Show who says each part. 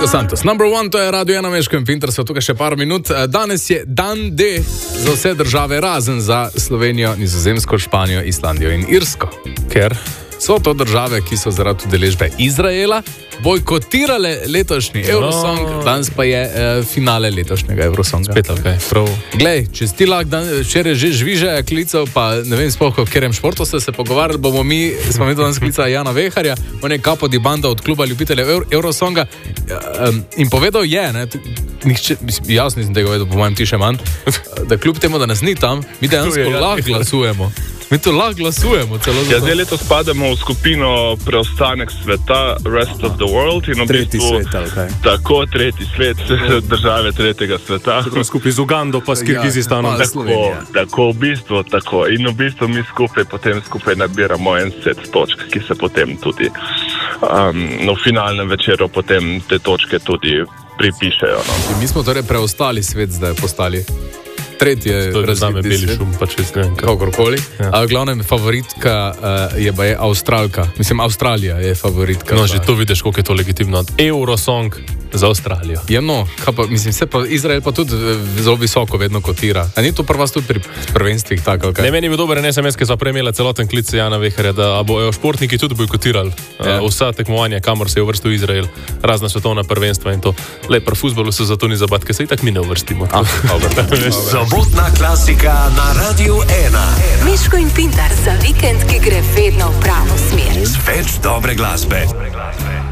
Speaker 1: Santos. Number one, to je Radio 1 Meško in Pinter, so tukaj še par minut. Danes je dan D za vse države, razen za Slovenijo, Nizozemsko, Španijo, Islandijo in Irsko. Ker so to države, ki so zaradi udeležbe Izraela bojkotirale letošnji Eurosong, danes pa je finale letošnjega Eurosonga.
Speaker 2: Spet, okay.
Speaker 1: Glej, čez ti lak dan, včeraj že žviže klical, pa ne vem sploh, v katerem športu ste se pogovarjali, smo mi danes klicali Jana Veharja, on je kapo di banda od kluba ljubiteljev Eurosonga in povedal je, jaz nisem tega vedel, po mojem ti še manj, da kljub temu, da nas ni tam, mi dejansko lahko glasujemo. Mi to lahko glasujemo celo za to.
Speaker 3: Zdaj letos spadamo v skupino preostanek sveta, Rest of the World. In
Speaker 2: tretji svet, ali kaj?
Speaker 3: Tako, tretji svet, države tretjega sveta.
Speaker 2: Tako skupaj z Ugando pa s Kirgizistanom.
Speaker 3: Tako, v bistvu tako. In v bistvu mi skupaj nabiramo en set točk, ki se potem tudi v finalnem večeru potem te točke tudi pripišejo. No.
Speaker 1: Mi smo torej preostali svet zdaj postali. Tretji je razviti svet. Kakorkoli. Ja. Glavnem favoritka je Avstralka. Mislim, Avstralija je favoritka.
Speaker 2: No, že to vidiš, koliko je to legitimno. Eurosong za Avstralijo.
Speaker 1: Ja, no, mislim, Izrael pa tudi zelo visoko vedno kotira. A ni to prva tudi pri prvenstvih tako?
Speaker 2: Ne, meni je bil dober SMS, ki so prejmela celoten klic Jana Veharja, da bojo športniki tudi bojkotirali vsa tekmovanja, kamor se je uvrstil Izrael, razna svetovna prvenstva in to. Lej, pri fuzbolu se zato ni zabat, ker se itak mi ne uvrstimo.
Speaker 4: Sobotna klasika na Radio 1.
Speaker 5: Meško in Pintar za vikend, ki gre vedno v pravo smer.
Speaker 4: Več dobre glasbe.